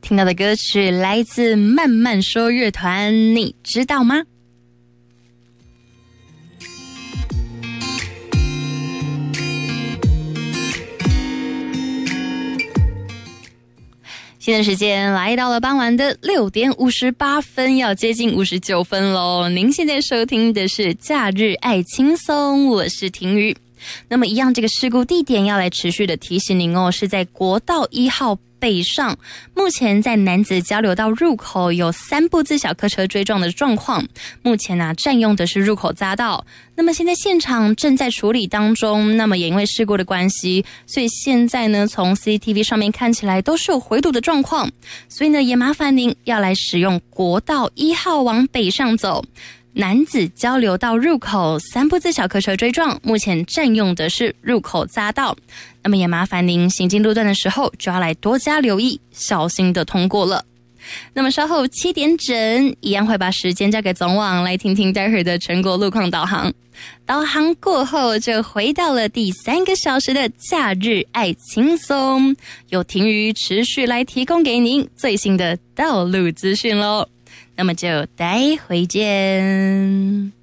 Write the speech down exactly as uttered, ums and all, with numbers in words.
听到的歌曲来自慢慢说乐团，你知道吗？现在时间来到了傍晚的六点五十八分，要接近五十九分喽。您现在收听的是假日爱轻松，我是婷瑜。那么一样，这个事故地点要来持续的提醒您哦，是在国道一号北上，目前在楠梓交流道入口有三部自小客车追撞的状况，目前啊占用的是入口匝道。那么现在现场正在处理当中，那么也因为事故的关系，所以现在呢从 C C T V 上面看起来都是有回堵的状况，所以呢也麻烦您要来使用国道一号往北上走。楠梓交流道入口三部自小客车追撞，目前占用的是入口匝道，那么也麻烦您行经路段的时候就要来多加留意，小心的通过了。那么稍后七点整一样会把时间交给总网，来听听待会儿的全国路况导航。导航过后就回到了第三个小时的假日爱轻松，由婷瑜持续来提供给您最新的道路资讯咯。那么就待会见。